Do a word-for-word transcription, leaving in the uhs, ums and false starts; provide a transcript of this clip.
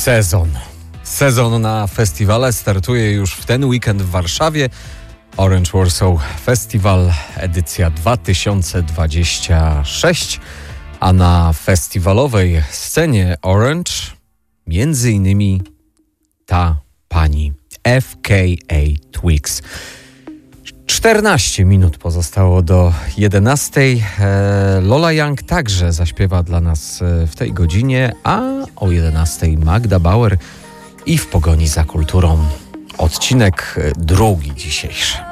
Sezon. Sezon na festiwale startuje już w ten weekend w Warszawie. Orange Warsaw Festival, edycja dwa tysiące dwudziesty szósty, a na festiwalowej scenie Orange między innymi ta pani F K A Twigs. czternaście minut pozostało do jedenastej. Lola Young także zaśpiewa dla nas w tej godzinie, a o jedenastej Magda Bauer i W pogoni za kulturą. Odcinek drugi dzisiejszy.